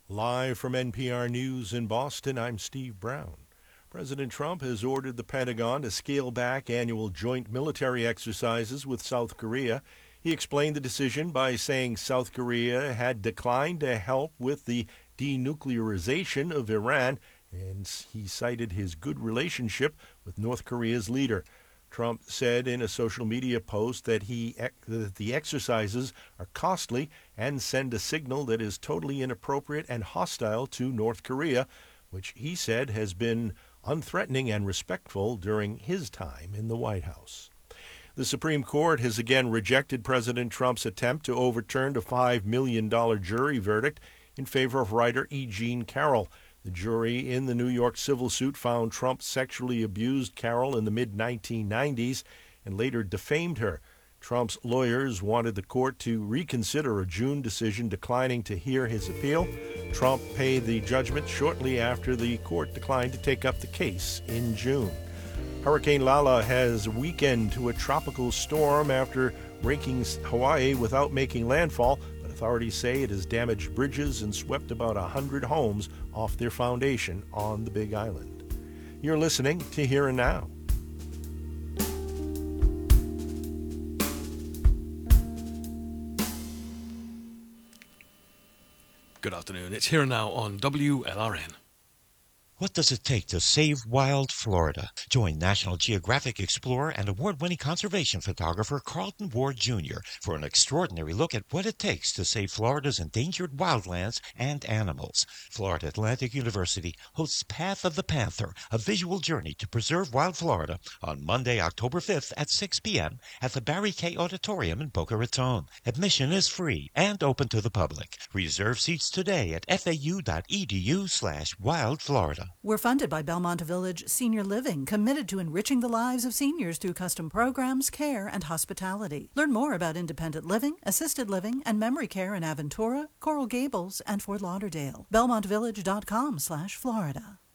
Live from NPR News in Boston, I'm Steve Brown. President Trump has ordered the Pentagon to scale back annual joint military exercises with South Korea. He explained the decision by saying South Korea had declined to help with the denuclearization of Iran, and he cited his good relationship with North Korea's leader. Trump said in a social media post that the exercises are costly and send a signal that is totally inappropriate and hostile to North Korea, which he said has been unthreatening and respectful during his time in the White House. The Supreme Court has again rejected President Trump's attempt to overturn a $5 million jury verdict in favor of writer E. Jean Carroll. The jury in the New York civil suit found Trump sexually abused Carroll in the mid-1990s and later defamed her. Trump's lawyers wanted the court to reconsider a June decision declining to hear his appeal. Trump paid the judgment shortly after the court declined to take up the case in June. Hurricane Lala has weakened to a tropical storm after raking Hawaii without making landfall. Authorities say it has damaged bridges and swept about 100 homes off their foundation on the Big Island. You're listening to Here and Now. Good afternoon. It's Here and Now on WLRN. What does it take to save wild Florida? Join National Geographic explorer and award-winning conservation photographer Carlton Ward Jr. for an extraordinary look at what it takes to save Florida's endangered wildlands and animals. Florida Atlantic University hosts Path of the Panther, a visual journey to preserve wild Florida, on Monday, October 5th at 6 p.m. at the Barry K. Auditorium in Boca Raton. Admission is free and open to the public. Reserve seats today at fau.edu/wildflorida. We're funded by Belmont Village Senior Living, committed to enriching the lives of seniors through custom programs, care, and hospitality. Learn more about independent living, assisted living, and memory care in Aventura, Coral Gables, and Fort Lauderdale. BelmontVillage.com/Florida.